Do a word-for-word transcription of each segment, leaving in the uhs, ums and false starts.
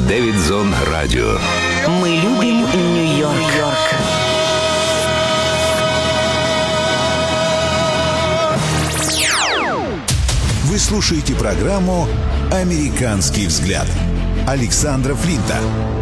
Дэвидзон Радио. Мы любим Нью-Йорк. Вы слушаете программу «Американский взгляд» Александра Флинта.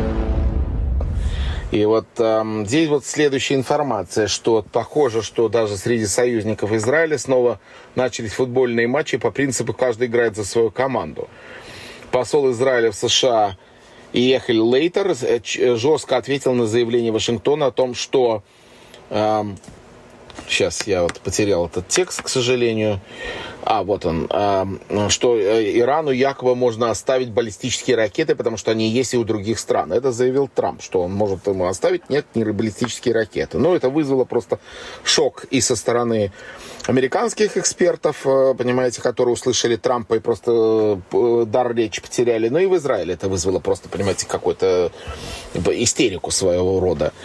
И вот э, здесь вот следующая информация, что похоже, что даже среди союзников Израиля снова начались футбольные матчи по принципу «каждый играет за свою команду». Посол Израиля в США Иехель Лейтер жестко ответил на заявление Вашингтона о том, что... Э, сейчас я вот потерял этот текст, к сожалению. А, вот он. Э, что Ирану якобы можно оставить баллистические ракеты, потому что они есть и у других стран. Это заявил Трамп, что он может ему оставить. Нет, не баллистические ракеты. Но это вызвало просто шок и со стороны американских экспертов, понимаете, которые услышали Трампа и просто дар речи потеряли. Ну и в Израиле это вызвало просто, понимаете, какую-то истерику своего рода.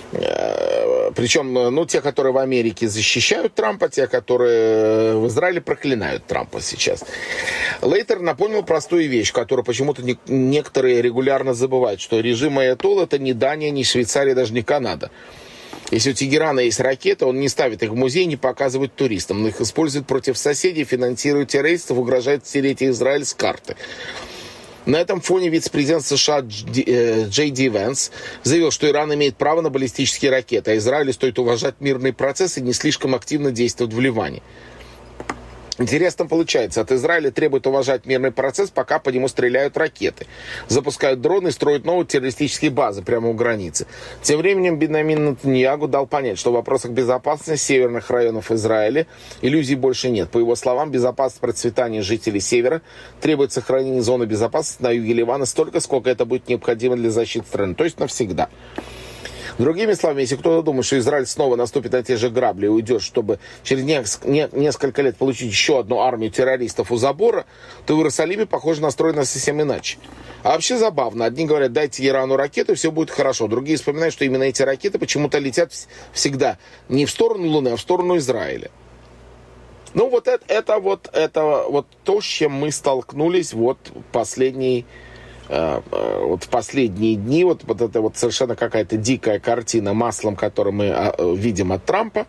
Причем, ну, те, которые в Америке защищают Трампа, те, которые в Израиле проклинают Трампа сейчас. Лейтер напомнил простую вещь, которую почему-то не, некоторые регулярно забывают, что режим Аятолл — это не Дания, не Швейцария, даже не Канада. Если у Тегерана есть ракеты, он не ставит их в музей, не показывает туристам. Он их использует против соседей, финансирует террористов, угрожает стереть Израиль с карты. На этом фоне вице-президент США Джей Ди Венс заявил, что Иран имеет право на баллистические ракеты, а Израилю стоит уважать мирный процесс и не слишком активно действовать в Ливане. Интересно получается, от Израиля требуют уважать мирный процесс, пока по нему стреляют ракеты, запускают дроны и строят новые террористические базы прямо у границы. Тем временем Беньямин Нетаньяху дал понять, что в вопросах безопасности северных районов Израиля иллюзий больше нет. По его словам, безопасность процветания жителей севера требует сохранения зоны безопасности на юге Ливана столько, сколько это будет необходимо для защиты страны, то есть навсегда. Другими словами, если кто-то думает, что Израиль снова наступит на те же грабли и уйдет, чтобы через несколько лет получить еще одну армию террористов у забора, то в Иерусалиме, похоже, настроено совсем иначе. А вообще забавно. Одни говорят, дайте Ирану ракету, и все будет хорошо. Другие вспоминают, что именно эти ракеты почему-то летят всегда не в сторону Луны, а в сторону Израиля. Ну вот это, это, вот, это вот то, с чем мы столкнулись вот последний вот в последние дни, вот, вот это вот совершенно какая-то дикая картина маслом, которую мы а, видим от Трампа.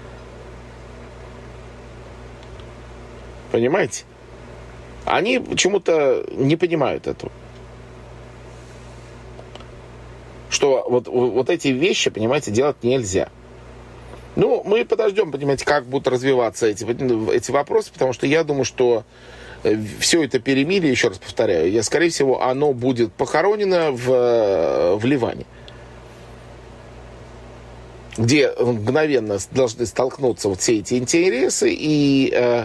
Понимаете? Они почему-то не понимают этого. Что вот, вот эти вещи, понимаете, делать нельзя. Ну, мы подождем, понимаете, как будут развиваться эти, эти вопросы, потому что я думаю, что все это перемирие, еще раз повторяю, я, скорее всего, оно будет похоронено в, в Ливане, где мгновенно должны столкнуться вот все эти интересы и, э,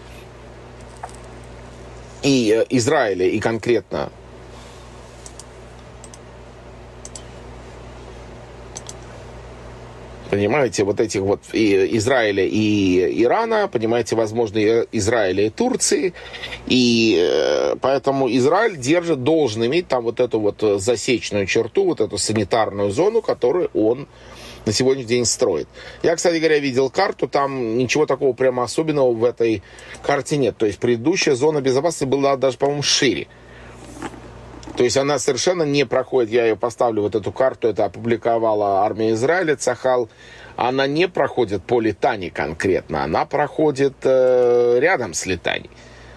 и Израиля, и конкретно понимаете, вот этих вот и Израиля и Ирана, понимаете, возможно, и Израиля и Турции. И э, поэтому Израиль держит, должен иметь там вот эту вот засечную черту, вот эту санитарную зону, которую он на сегодняшний день строит. Я, кстати говоря, видел карту, там ничего такого прямо особенного в этой карте нет. То есть предыдущая зона безопасности была даже, по-моему, шире. То есть она совершенно не проходит, я ее поставлю, вот эту карту, это опубликовала армия Израиля, Цахал, она не проходит по Литани конкретно, она проходит э, рядом с Литани.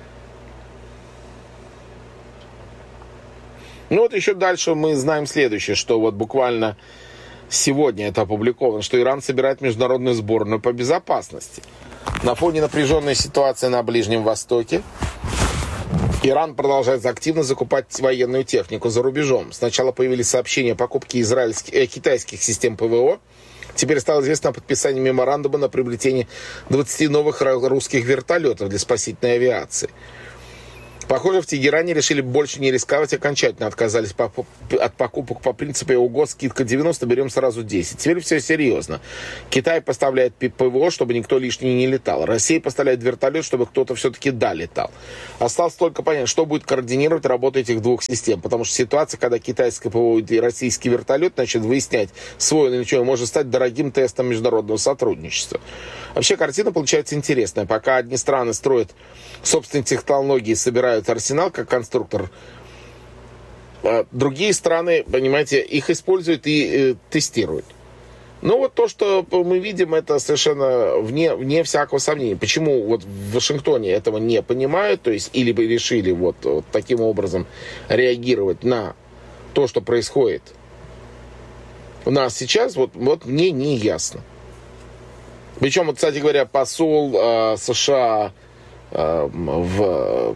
Ну вот еще дальше мы знаем следующее, что вот буквально сегодня это опубликовано, что Иран собирает международную сборную по безопасности. На фоне напряженной ситуации на Ближнем Востоке Иран продолжает активно закупать военную технику за рубежом. Сначала появились сообщения о покупке израильских, э, китайских систем ПВО. Теперь стало известно о подписании меморандума на приобретение двадцати новых русских вертолетов для спасительной авиации. Похоже, в Тегеране решили больше не рисковать, окончательно отказались от покупок по принципу ого, скидка девяносто, берем сразу десять. Теперь все серьезно. Китай поставляет ПВО, чтобы никто лишний не летал. Россия поставляет вертолет, чтобы кто-то все-таки да летал. Осталось только понять, что будет координировать работу этих двух систем. Потому что ситуация, когда китайское ПВО и российский вертолет начнут выяснять, свой или ничего, может стать дорогим тестом международного сотрудничества. Вообще картина получается интересная. Пока одни страны строят собственные технологии, собирают арсенал как конструктор А другие страны, понимаете, их используют и э, тестируют. Ну, вот то, что мы видим, это совершенно вне, вне всякого сомнения. Почему вот в Вашингтоне этого не понимают, то есть или бы решили вот, вот таким образом реагировать на то, что происходит у нас сейчас, вот, вот мне не ясно. Причем, вот, кстати говоря, посол э, США э, в,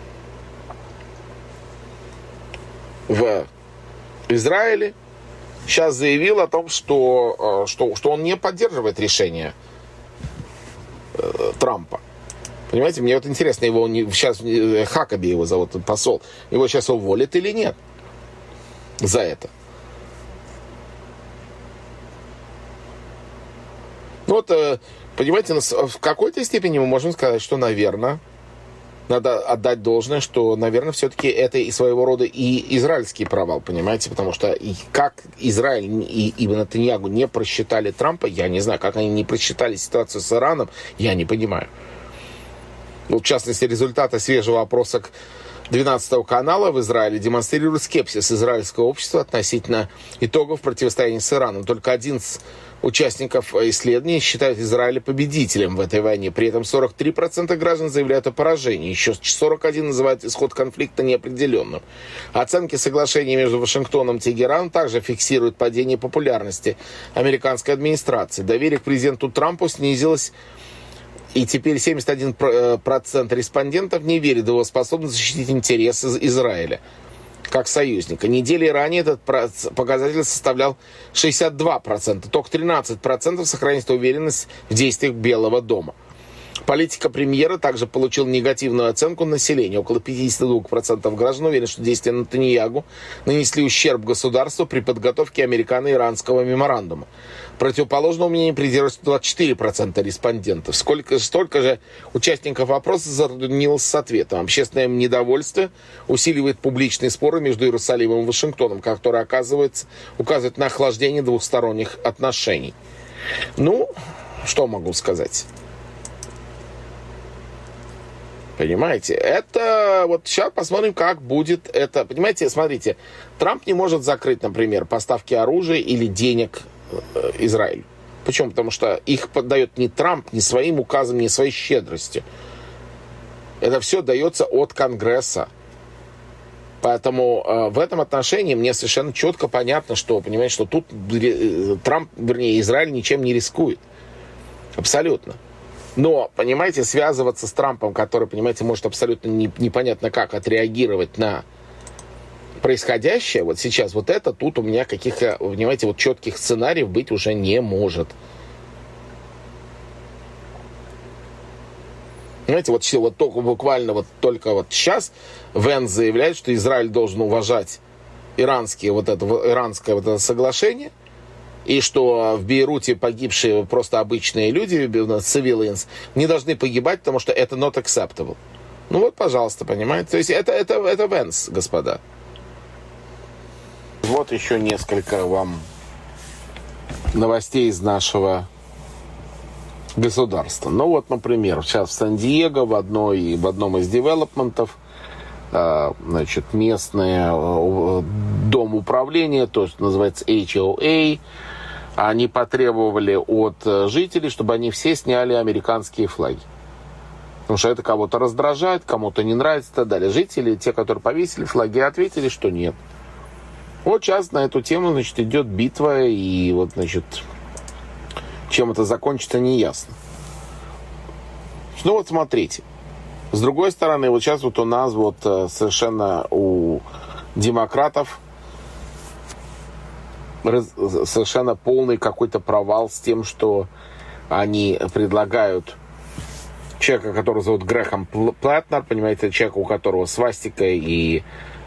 в Израиле сейчас заявил о том, что, что, что он не поддерживает решение э, Трампа. Понимаете, мне вот интересно, его не, сейчас Хакаби его зовут, посол, его сейчас уволят или нет за это? Ну вот, э, понимаете, в какой-то степени мы можем сказать, что, наверное, надо отдать должное, что, наверное, все-таки это и своего рода и израильский провал, понимаете? Потому что и как Израиль и, и Нетаньяху не просчитали Трампа, я не знаю. Как они не просчитали ситуацию с Ираном, я не понимаю. Ну, в частности, результаты свежего опроса двенадцатого канала в Израиле демонстрируют скепсис израильского общества относительно итогов противостояния с Ираном. Только один из участников исследований считают Израиль победителем в этой войне. При этом сорок три процента граждан заявляют о поражении. Еще сорок один процент называют исход конфликта неопределенным. Оценки соглашения между Вашингтоном и Тегераном также фиксируют падение популярности американской администрации. Доверие к президенту Трампу снизилось, и теперь семьдесят один процент респондентов не верит в его способность защитить интересы Израиля как союзника. Недели ранее этот показатель составлял шестьдесят два процента. Только тринадцать процентов сохраняет уверенность в действиях Белого дома. Политика премьера также получила негативную оценку населения. Около пятьдесят два процента граждан уверены, что действия Нетаньяху нанесли ущерб государству при подготовке американо-иранского меморандума. Противоположному мнению придерживаются двадцать четыре процента респондентов. Сколько, столько же участников опроса затруднилось с ответом. Общественное недовольство усиливает публичные споры между Иерусалимом и Вашингтоном, которые оказывается, указывают на охлаждение двухсторонних отношений. Ну, что могу сказать? Понимаете, это вот сейчас посмотрим, как будет это. Понимаете, смотрите, Трамп не может закрыть, например, поставки оружия или денег э, Израилю. Почему? Потому что их поддает не Трамп, не своим указом, не своей щедростью. Это все дается от Конгресса. Поэтому э, в этом отношении мне совершенно четко понятно, что, понимаете, что тут э, Трамп, вернее, Израиль ничем не рискует. Абсолютно. Но, понимаете, связываться с Трампом, который, понимаете, может абсолютно не, непонятно как отреагировать на происходящее, вот сейчас вот это, тут у меня каких-то, понимаете, вот четких сценариев быть уже не может. Понимаете, вот, вот только, буквально вот только вот сейчас Венс заявляет, что Израиль должен уважать иранские, вот это, иранское вот это соглашение, и что в Бейруте погибшие просто обычные люди, civilians, не должны погибать, потому что это not acceptable. Ну вот, пожалуйста, понимаете? То есть это, это, это Венс, господа. Вот еще несколько вам новостей из нашего государства. Ну вот, например, сейчас в Сан-Диего в, одной, в одном из девелопментов значит, местное дом управления, то, что называется эйч о эй, они потребовали от жителей, чтобы они все сняли американские флаги. Потому что это кого-то раздражает, кому-то не нравится и так далее. Жители, те, которые повесили флаги, ответили, что нет. Вот сейчас на эту тему, значит, идет битва, и вот, значит, чем это закончится, не ясно. Ну вот смотрите. С другой стороны, вот сейчас вот у нас вот совершенно у демократов совершенно полный какой-то провал с тем, что они предлагают человека, которого зовут Грэхэм Платнер, понимаете, человека, у которого свастика и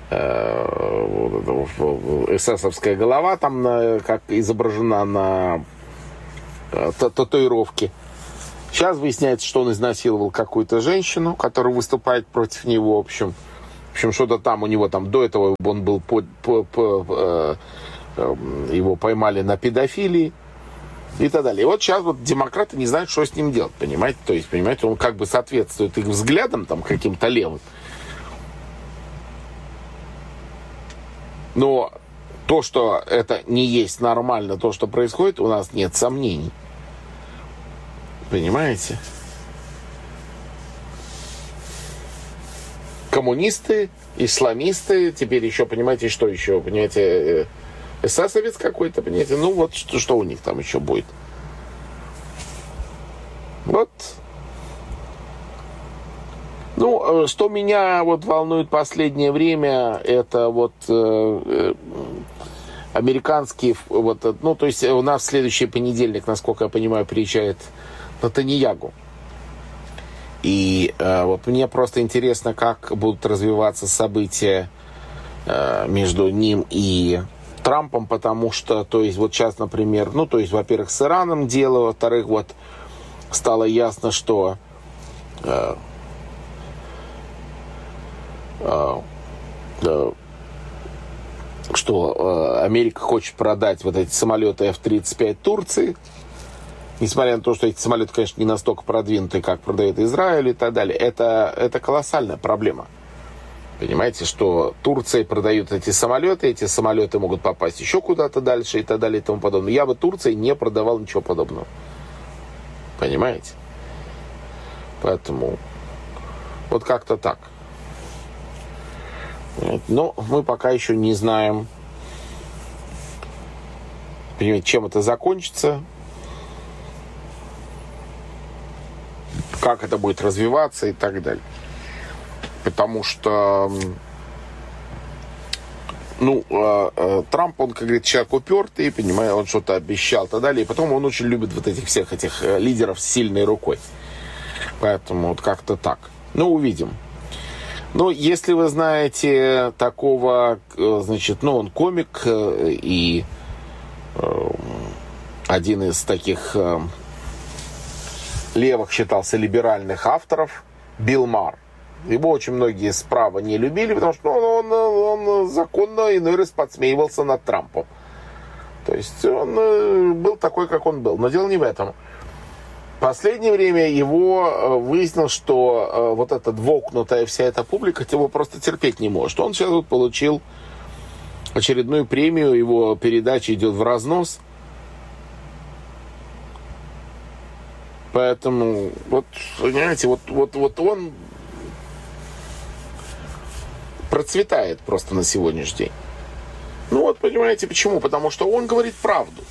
э, эсэсовская голова там на, как изображена на э, татуировке. Сейчас выясняется, что он изнасиловал какую-то женщину, которая выступает против него. В общем, в общем что-то там у него там до этого он был по, по, по, э, э, его поймали на педофилии и так далее. И вот сейчас вот демократы не знают, что с ним делать, понимаете? То есть, понимаете, он как бы соответствует их взглядам там каким-то левым. Но то, что это не есть нормально, то, что происходит, у нас нет сомнений. Понимаете? Коммунисты, исламисты, теперь еще, понимаете, что еще? Понимаете, эсэсовец какой-то, понимаете? Ну вот, что, что у них там еще будет? Вот. Ну, что меня вот волнует в последнее время, это вот э, американские, вот, ну, то есть у нас в следующий понедельник, насколько я понимаю, приезжает Нетаньягу. И э, вот мне просто интересно, как будут развиваться события э, между ним и Трампом, потому что, то есть, вот сейчас, например, ну, то есть, во-первых, с Ираном дело, во-вторых, вот, стало ясно, что э, э, э, что э, Америка хочет продать вот эти самолеты эф тридцать пять Турции, несмотря на то, что эти самолеты, конечно, не настолько продвинутые, как продает Израиль и так далее. Это, это колоссальная проблема. Понимаете, что Турция продает эти самолеты, эти самолеты могут попасть еще куда-то дальше и так далее и тому подобное. Я бы Турции не продавал ничего подобного. Понимаете? Поэтому вот как-то так. Но мы пока еще не знаем, понимаете, чем это закончится, как это будет развиваться и так далее. Потому что, ну, э, э, Трамп, он, как говорит, человек упертый, понимаете, он что-то обещал и так далее. И потом он очень любит вот этих всех этих э, лидеров с сильной рукой. Поэтому вот как-то так. Ну, увидим. Ну, если вы знаете такого, э, значит, ну, он комик э, и э, один из таких... Э, левых считался либеральных авторов, Билл Марр. Его очень многие справа не любили, потому что он, он, он законно иной раз подсмеивался над Трампом. То есть он был такой, как он был. Но дело не в этом. В последнее время его выяснилось, что вот эта двокнутая вся эта публика его просто терпеть не может. Он сейчас вот получил очередную премию, его передача идет в разнос. Поэтому, вот, понимаете, вот, вот, вот он процветает просто на сегодняшний день. Ну вот, понимаете, почему? Потому что он говорит правду.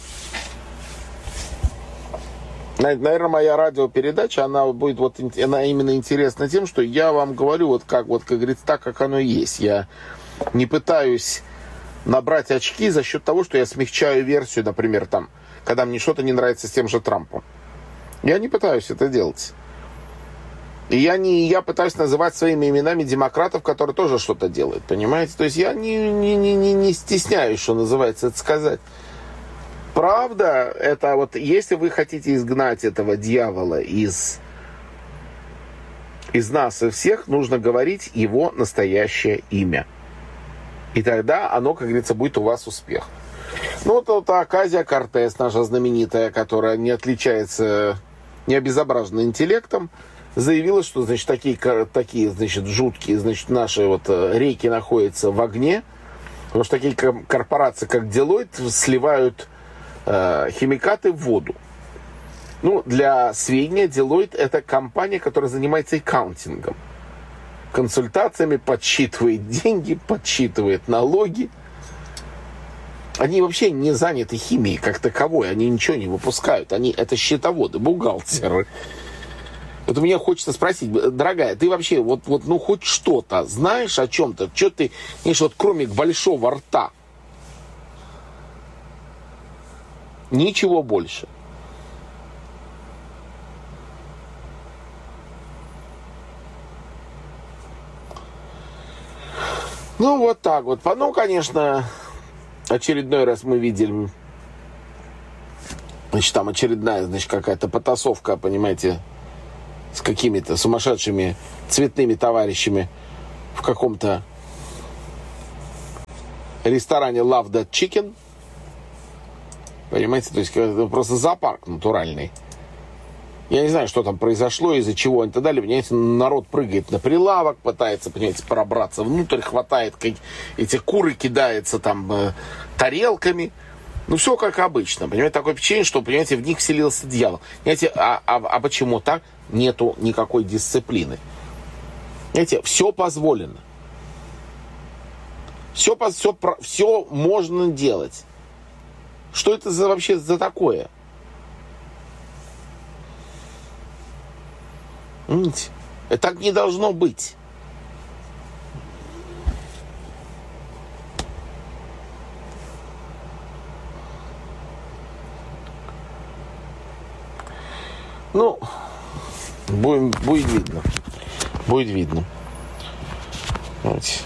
Наверное, моя радиопередача, она будет вот, она именно интересна тем, что я вам говорю, вот как, вот, как говорится, так, как оно и есть. Я не пытаюсь набрать очки за счет того, что я смягчаю версию, например, там, когда мне что-то не нравится с тем же Трампом. Я не пытаюсь это делать. И я, не, я пытаюсь называть своими именами демократов, которые тоже что-то делают, понимаете? То есть я не, не, не, не стесняюсь, что называется, это сказать. Правда, это вот, если вы хотите изгнать этого дьявола из, из нас и всех, нужно говорить его настоящее имя. И тогда оно, как говорится, будет у вас успех. Ну, вот, вот Оказия Кортес, наша знаменитая, которая не отличается, не обезображена интеллектом, заявила, что, значит, такие, такие, значит, жуткие, значит, наши вот реки находятся в огне, потому что такие корпорации, как Deloitte, сливают э, химикаты в воду. Ну, для сведения, Deloitte — это компания, которая занимается аккаунтингом, консультациями, подсчитывает деньги, подсчитывает налоги. Они вообще не заняты химией как таковой, они ничего не выпускают. Они это счетоводы, бухгалтеры. Вот мне хочется спросить, дорогая, ты вообще вот, вот ну хоть что-то знаешь о чем-то? Что ты, знаешь, вот кроме большого рта? Ничего больше. Ну, вот так вот. Ну, конечно, очередной раз мы видели, значит, там очередная, значит, какая-то потасовка, понимаете, с какими-то сумасшедшими цветными товарищами в каком-то ресторане Love That Chicken. Понимаете, то есть просто зоопарк натуральный. Я не знаю, что там произошло, из-за чего и так далее. Понимаете, народ прыгает на прилавок, пытается, понимаете, пробраться внутрь, хватает, как эти куры кидаются там э, тарелками. Ну, все как обычно. Понимаете, такое впечатление, что, понимаете, в них вселился дьявол. Понимаете, а, а, а почему так? Нету никакой дисциплины. Понимаете, все позволено. Все, все, все можно делать. Что это за, вообще за такое? Видите? Это так не должно быть. Ну, будем, будет видно. Будет видно. Видите?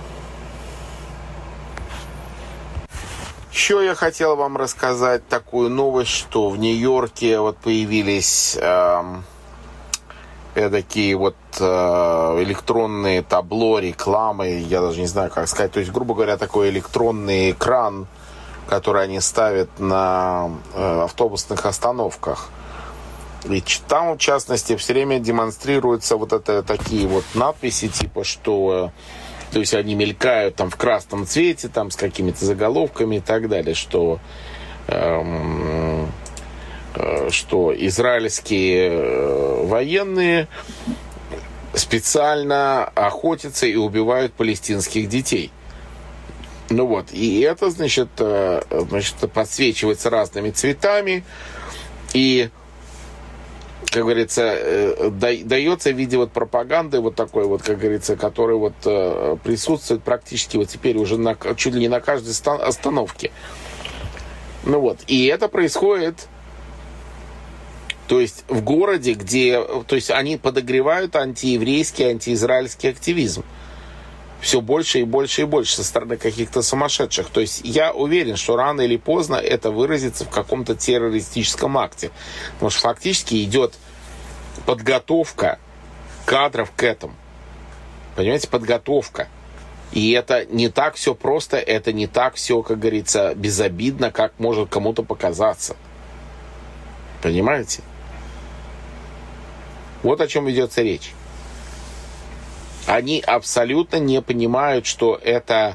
Еще я хотел вам рассказать такую новость, что в Нью-Йорке вот появились э, такие вот э, электронные табло, рекламы, я даже не знаю, как сказать. То есть, грубо говоря, такой электронный экран, который они ставят на э, автобусных остановках. И там, в частности, все время демонстрируются вот это такие вот надписи, типа, что... То есть они мелькают там в красном цвете, там с какими-то заголовками и так далее, что, эм, э, что израильские э, военные специально охотятся и убивают палестинских детей. Ну вот, и это, значит, э, значит подсвечивается разными цветами, и, как говорится, дается в виде вот пропаганды вот такой вот, как говорится, который вот присутствует практически вот теперь уже на, чуть ли не на каждой остановке. Ну вот, и это происходит, то есть в городе, где, то есть они подогревают антиеврейский, антиизраильский активизм. Все больше и больше и больше со стороны каких-то сумасшедших. То есть я уверен, что рано или поздно это выразится в каком-то террористическом акте. Потому что фактически идет подготовка кадров к этому. Понимаете, подготовка. И это не так все просто, это не так все, как говорится, безобидно, как может кому-то показаться. Понимаете? Вот о чем ведется речь. Они абсолютно не понимают, что это...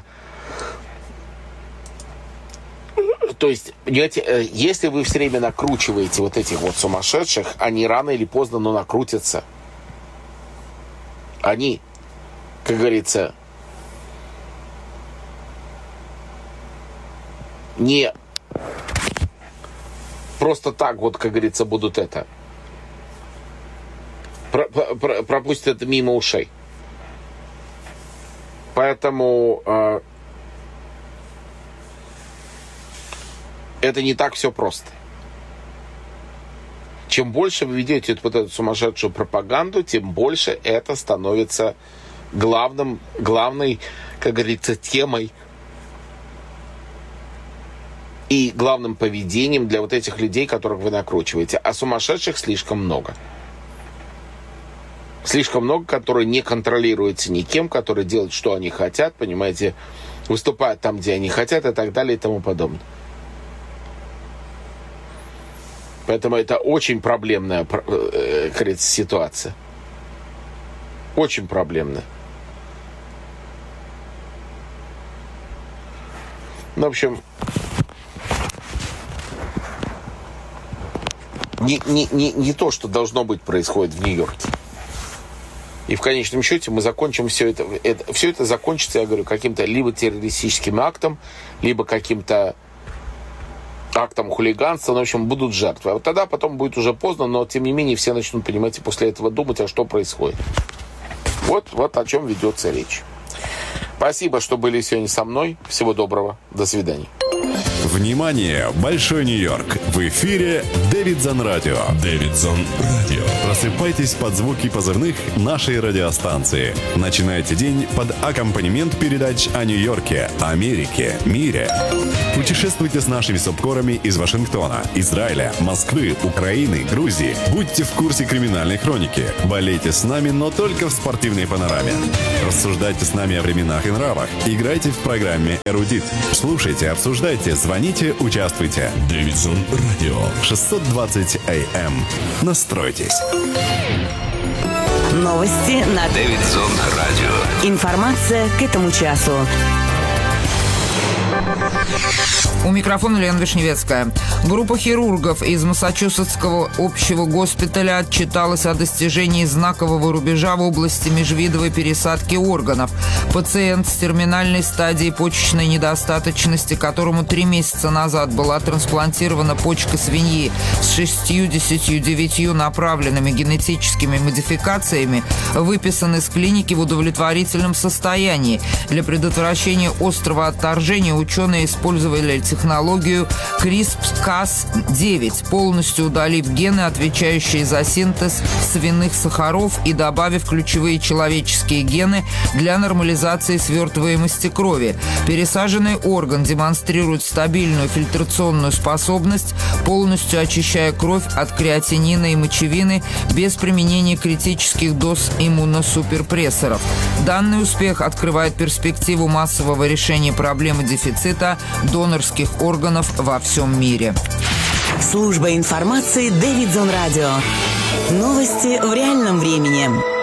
То есть, понимаете, если вы все время накручиваете вот этих вот сумасшедших, они рано или поздно, но накрутятся. Они, как говорится, не просто так вот, как говорится, будут это... Про- про- пропустят это мимо ушей. Поэтому э, это не так все просто. Чем больше вы ведете вот эту сумасшедшую пропаганду, тем больше это становится главным, главной, как говорится, темой и главным поведением для вот этих людей, которых вы накручиваете. А сумасшедших слишком много. Слишком много, которые не контролируются никем, которые делают, что они хотят, понимаете, выступают там, где они хотят, и так далее, и тому подобное. Поэтому это очень проблемная, как говорится, ситуация. Очень проблемная. Ну, в общем, не, не, не, не то, что должно быть, происходит в Нью-Йорке. И в конечном счете мы закончим все это, это, все это закончится, я говорю, каким-то либо террористическим актом, либо каким-то актом хулиганства, ну, в общем, будут жертвы. А вот тогда потом будет уже поздно, но тем не менее все начнут, понимаете, после этого думать, а что происходит. Вот, вот о чем ведется речь. Спасибо, что были сегодня со мной. Всего доброго. До свидания. Внимание! Большой Нью-Йорк. В эфире Дэвидсон Радио. Дэвидсон Радио. Просыпайтесь под звуки позывных нашей радиостанции. Начинайте день под аккомпанемент передач о Нью-Йорке, Америке, мире. Путешествуйте с нашими субкорами из Вашингтона, Израиля, Москвы, Украины, Грузии. Будьте в курсе криминальной хроники. Болейте с нами, но только в спортивной панораме. Рассуждайте с нами о временах и нравах. Играйте в программе «Эрудит». Слушайте, обсуждайте, звоните. Звоните, участвуйте. Дэвидсон Радио. шестьсот двадцать эй эм. Настройтесь. Новости на Дэвидсон Радио. Информация к этому часу. У микрофона Лена Вишневецкая. Группа хирургов из Массачусетского общего госпиталя отчиталась о достижении знакового рубежа в области межвидовой пересадки органов. Пациент с терминальной стадией почечной недостаточности, которому три месяца назад была трансплантирована почка свиньи с шестьюдесятью девятью направленными генетическими модификациями, выписан из клиники в удовлетворительном состоянии. Для предотвращения острого отторжения ученые использовали технологию криспр кас девять, полностью удалив гены, отвечающие за синтез свиных сахаров, и добавив ключевые человеческие гены для нормализации свертываемости крови. Пересаженный орган демонстрирует стабильную фильтрационную способность, полностью очищая кровь от креатинина и мочевины без применения критических доз иммуносуперпрессоров. Данный успех открывает перспективу массового решения проблемы дефицита донорских органов во всем мире. Служба информации Дэвидсон Радио. Новости в реальном времени.